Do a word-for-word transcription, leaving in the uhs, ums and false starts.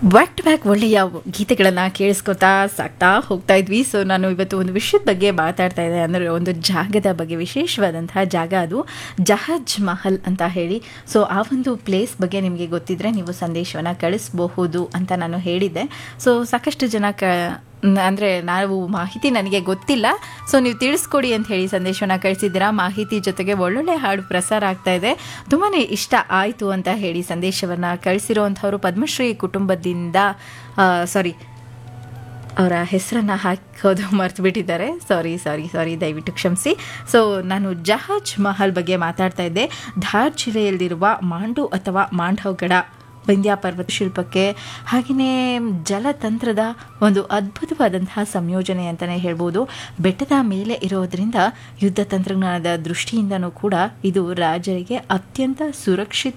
Back to back ಒಳ್ಳೆಯ ಗೀತೆಗಳನ್ನು ಕೇಳಿಸ್ಕೊತಾ ಸಾಕ್ತಾ ಹೋಗ್ತಾ ಇದ್ವಿ. ಸೊ ನಾನು ಇವತ್ತು ಒಂದು ವಿಷಯದ ಬಗ್ಗೆ ಮಾತಾಡ್ತಾ ಇದ್ದೆ, ಅಂದರೆ ಒಂದು ಜಾಗದ ಬಗ್ಗೆ, ವಿಶೇಷವಾದಂತಹ ಜಾಗ, ಅದು ಜಹಜ್ ಮಹಲ್ ಅಂತ ಹೇಳಿ. ಸೊ ಆ ಒಂದು ಪ್ಲೇಸ್ ಬಗ್ಗೆ ನಿಮಗೆ ಗೊತ್ತಿದ್ದರೆ ನೀವು ಸಂದೇಶವನ್ನು ಕಳಿಸಬಹುದು ಅಂತ ನಾನು ಹೇಳಿದ್ದೆ. ಸೊ ಸಾಕಷ್ಟು ಜನ ಕ ಅಂದರೆ ನಾವು ಮಾಹಿತಿ ನನಗೆ ಗೊತ್ತಿಲ್ಲ, ಸೊ ನೀವು ತಿಳಿಸ್ಕೊಡಿ ಅಂತ ಹೇಳಿ ಸಂದೇಶವನ್ನು ಕಳಿಸಿದ್ದೀರಾ. ಮಾಹಿತಿ ಜೊತೆಗೆ ಒಳ್ಳೊಳ್ಳೆ ಹಾಡು ಪ್ರಸಾರ ಆಗ್ತಾ ಇದೆ, ತುಂಬಾ ಇಷ್ಟ ಆಯಿತು ಅಂತ ಹೇಳಿ ಸಂದೇಶವನ್ನು ಕಳಿಸಿರೋವಂಥವ್ರು ಪದ್ಮಶ್ರೀ ಕುಟುಂಬದಿಂದ, ಸಾರಿ ಅವರ ಹೆಸರನ್ನು ಹಾಕೋದು ಮರ್ತು ಬಿಟ್ಟಿದ್ದಾರೆ, ಸಾರಿ ಸಾರಿ ಸಾರಿ ದಯವಿಟ್ಟು ಕ್ಷಮಿಸಿ. ಸೊ ನಾನು ಜಹಾಜ್ ಮಹಲ್ ಬಗ್ಗೆ ಮಾತಾಡ್ತಾ ಇದ್ದೆ. ಧಾರ್ ಜಿಲ್ಲೆಯಲ್ಲಿರುವ ಮಾಂಡು ಅಥವಾ ಮಾಂಡವಗಡ ವಿಂಧ್ಯ ಪರ್ವತ ಶಿಲ್ಪಕ್ಕೆ ಹಾಗೆಯೇ ಜಲತಂತ್ರದ ಒಂದು ಅದ್ಭುತವಾದಂತಹ ಸಂಯೋಜನೆ ಅಂತಲೇ ಹೇಳ್ಬೋದು. ಬೆಟ್ಟದ ಮೇಲೆ ಇರೋದರಿಂದ ಯುದ್ಧ ತಂತ್ರಜ್ಞಾನದ ದೃಷ್ಟಿಯಿಂದನೂ ಕೂಡ ಇದು ರಾಜರಿಗೆ ಅತ್ಯಂತ ಸುರಕ್ಷಿತ